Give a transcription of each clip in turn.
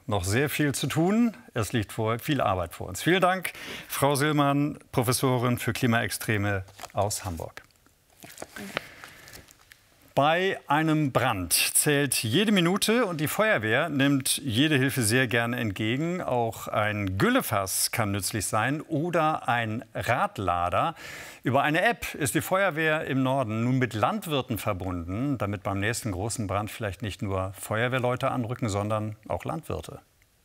noch sehr viel zu tun. Es liegt viel Arbeit vor uns. Vielen Dank, Frau Sillmann, Professorin für Klimaextreme aus Hamburg. Bei einem Brand zählt jede Minute und die Feuerwehr nimmt jede Hilfe sehr gerne entgegen. Auch ein Güllefass kann nützlich sein oder ein Radlader. Über eine App ist die Feuerwehr im Norden nun mit Landwirten verbunden, damit beim nächsten großen Brand vielleicht nicht nur Feuerwehrleute anrücken, sondern auch Landwirte.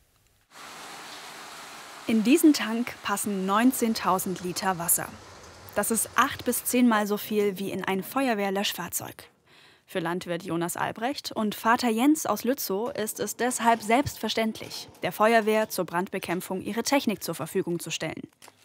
In diesen Tank passen 19.000 Liter Wasser. Das ist 8 bis 10 Mal so viel wie in ein Feuerwehrlöschfahrzeug. Für Landwirt Jonas Albrecht und Vater Jens aus Lützow ist es deshalb selbstverständlich, der Feuerwehr zur Brandbekämpfung ihre Technik zur Verfügung zu stellen.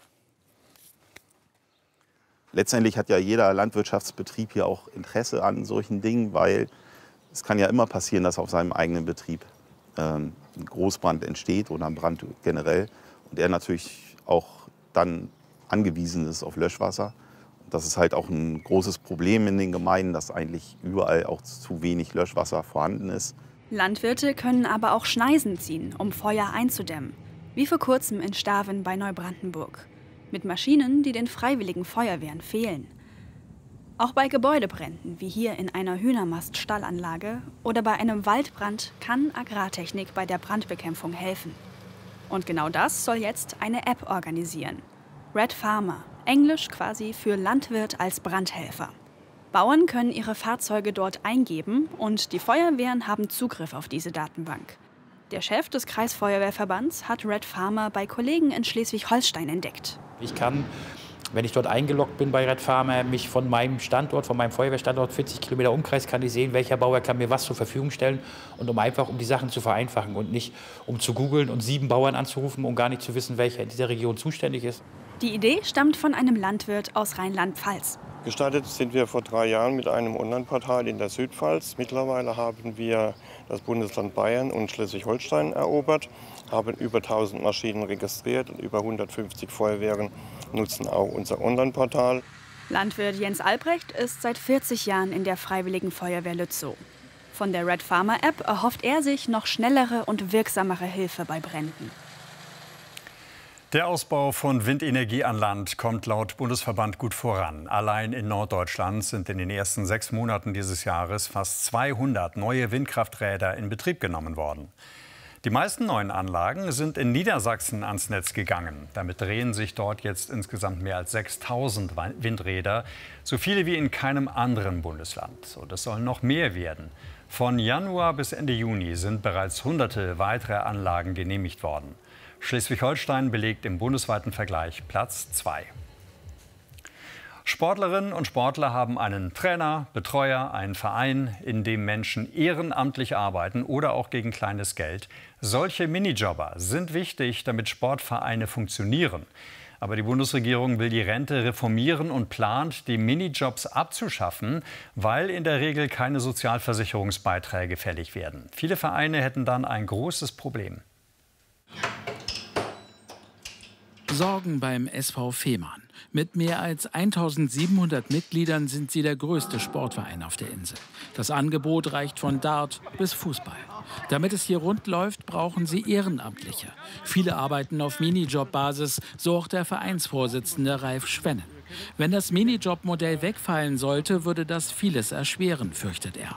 Letztendlich hat ja jeder Landwirtschaftsbetrieb hier auch Interesse an solchen Dingen, weil es kann ja immer passieren, dass auf seinem eigenen Betrieb ein Großbrand entsteht oder ein Brand generell. Und er natürlich auch dann angewiesen ist auf Löschwasser. Das ist halt auch ein großes Problem in den Gemeinden, dass eigentlich überall auch zu wenig Löschwasser vorhanden ist. Landwirte können aber auch Schneisen ziehen, um Feuer einzudämmen. Wie vor kurzem in Staven bei Neubrandenburg. Mit Maschinen, die den freiwilligen Feuerwehren fehlen. Auch bei Gebäudebränden, wie hier in einer Hühnermast-Stallanlage oder bei einem Waldbrand, kann Agrartechnik bei der Brandbekämpfung helfen. Und genau das soll jetzt eine App organisieren. Red Farmer, Englisch quasi für Landwirt als Brandhelfer. Bauern können ihre Fahrzeuge dort eingeben und die Feuerwehren haben Zugriff auf diese Datenbank. Der Chef des Kreisfeuerwehrverbands hat Red Farmer bei Kollegen in Schleswig-Holstein entdeckt. Ich kann, wenn ich dort eingeloggt bin bei Red Farmer, mich von meinem Standort, von meinem Feuerwehrstandort, 40 Kilometer Umkreis, kann ich sehen, welcher Bauer kann mir was zur Verfügung stellen. Und um die Sachen zu vereinfachen und nicht um zu googeln und 7 Bauern anzurufen, um gar nicht zu wissen, welcher in dieser Region zuständig ist. Die Idee stammt von einem Landwirt aus Rheinland-Pfalz. Gestartet sind wir vor 3 Jahren mit einem Online-Portal in der Südpfalz. Mittlerweile haben wir das Bundesland Bayern und Schleswig-Holstein erobert, haben über 1000 Maschinen registriert und über 150 Feuerwehren nutzen auch unser Online-Portal. Landwirt Jens Albrecht ist seit 40 Jahren in der Freiwilligen Feuerwehr Lützow. Von der Red Farmer App erhofft er sich noch schnellere und wirksamere Hilfe bei Bränden. Der Ausbau von Windenergie an Land kommt laut Bundesverband gut voran. Allein in Norddeutschland sind in den ersten 6 Monaten dieses Jahres fast 200 neue Windkrafträder in Betrieb genommen worden. Die meisten neuen Anlagen sind in Niedersachsen ans Netz gegangen. Damit drehen sich dort jetzt insgesamt mehr als 6.000 Windräder, so viele wie in keinem anderen Bundesland. Und es sollen noch mehr werden. Von Januar bis Ende Juni sind bereits Hunderte weitere Anlagen genehmigt worden. Schleswig-Holstein belegt im bundesweiten Vergleich Platz 2. Sportlerinnen und Sportler haben einen Trainer, Betreuer, einen Verein, in dem Menschen ehrenamtlich arbeiten oder auch gegen kleines Geld. Solche Minijobber sind wichtig, damit Sportvereine funktionieren. Aber die Bundesregierung will die Rente reformieren und plant, die Minijobs abzuschaffen, weil in der Regel keine Sozialversicherungsbeiträge fällig werden. Viele Vereine hätten dann ein großes Problem. Sorgen beim SV Fehmarn. Mit mehr als 1700 Mitgliedern sind sie der größte Sportverein auf der Insel. Das Angebot reicht von Dart bis Fußball. Damit es hier rund läuft, brauchen sie Ehrenamtliche. Viele arbeiten auf Minijob-Basis, so auch der Vereinsvorsitzende Ralf Schwennen. Wenn das Minijob-Modell wegfallen sollte, würde das vieles erschweren, fürchtet er.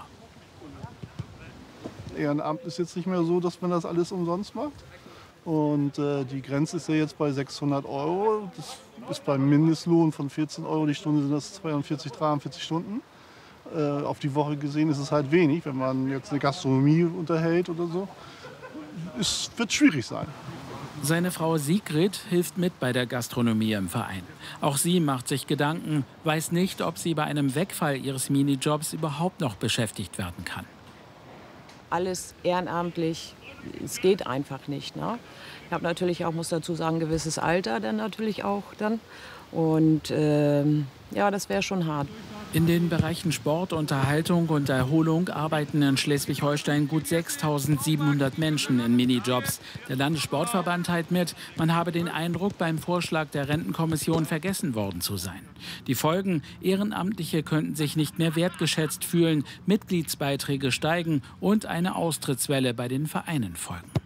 Ehrenamt ist jetzt nicht mehr so, dass man das alles umsonst macht. Und die Grenze ist ja jetzt bei 600 €. Das ist beim Mindestlohn von 14 € die Stunde, sind das 42, 43 Stunden. Auf die Woche gesehen ist es halt wenig, wenn man jetzt eine Gastronomie unterhält oder so. Es wird schwierig sein. Seine Frau Sigrid hilft mit bei der Gastronomie im Verein. Auch sie macht sich Gedanken, weiß nicht, ob sie bei einem Wegfall ihres Minijobs überhaupt noch beschäftigt werden kann. Alles ehrenamtlich. Es geht einfach nicht. Ne? Ich habe natürlich auch, muss dazu sagen, ein gewisses Alter dann natürlich auch dann. Und ja, das wäre schon hart. In den Bereichen Sport, Unterhaltung und Erholung arbeiten in Schleswig-Holstein gut 6.700 Menschen in Minijobs. Der Landessportverband teilt mit, man habe den Eindruck, beim Vorschlag der Rentenkommission vergessen worden zu sein. Die Folgen: Ehrenamtliche könnten sich nicht mehr wertgeschätzt fühlen, Mitgliedsbeiträge steigen und eine Austrittswelle bei den Vereinen folgen.